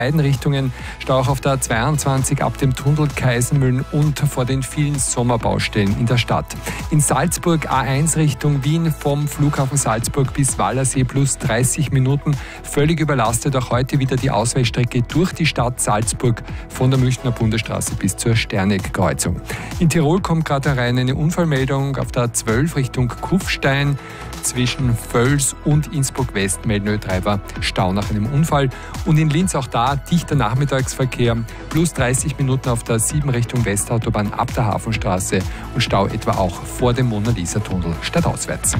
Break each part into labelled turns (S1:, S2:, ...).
S1: beiden Richtungen Stau auch auf der 22 ab dem Tunnel Kaisenmühlen und vor den vielen Sommerbaustellen in der Stadt. In Salzburg A1 Richtung Wien vom Flughafen Salzburg bis Wallersee plus 30 Minuten. Völlig überlastet auch heute wieder die Ausweichstrecke durch die Stadt Salzburg von der Münchner Bundesstraße bis zur Sternegg-Kreuzung. In Tirol kommt gerade rein eine Unfallmeldung auf der 12 Richtung Kufstein. Zwischen Völs und Innsbruck West melden Öltreiber Stau nach einem Unfall. Und in Linz auch da dichter Nachmittagsverkehr, plus 30 Minuten auf der 7 Richtung Westautobahn ab der Hafenstraße und Stau etwa auch vor dem Mona-Lisa-Tunnel stadtauswärts.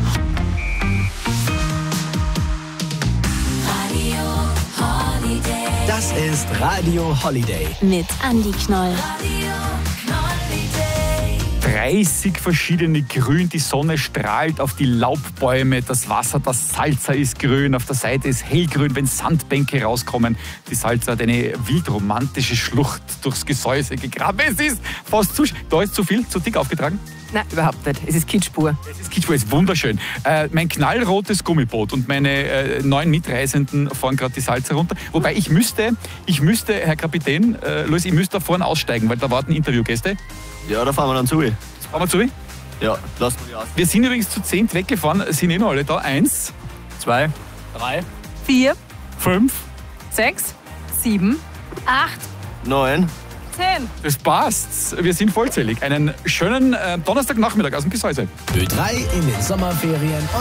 S2: Das ist Radio Holiday
S3: mit Andi Knoll.
S4: 30 verschiedene Grün, die Sonne strahlt auf die Laubbäume, das Wasser, das Salza ist grün, auf der Seite ist hellgrün, wenn Sandbänke rauskommen. Die Salza hat eine wildromantische Schlucht durchs Gesäuse gegraben. Es ist fast zu... Da ist zu viel, zu dick aufgetragen?
S5: Nein, überhaupt nicht. Es ist Kitschpur.
S4: Es ist Kitschpur, es ist wunderschön. Mein knallrotes Gummiboot und meine 9 Mitreisenden fahren gerade die Salza runter. Wobei ich müsste, Herr Kapitän, Luis, ich müsste da vorne aussteigen, weil da warten Interviewgäste.
S6: Ja, da fahren wir dann zu.
S4: Fahren wir zu?
S6: Ja, lass mal die aus.
S4: Wir sind übrigens zu 10 weggefahren, sind eh noch alle da. 1, 2, 3,
S5: 4,
S4: 5.
S5: 6, 7, 8,
S6: 9.
S5: 10.
S4: Das passt. Wir sind vollzählig. Einen schönen Donnerstagnachmittag aus dem Gesäuse.
S2: Ö3 in den Sommerferien.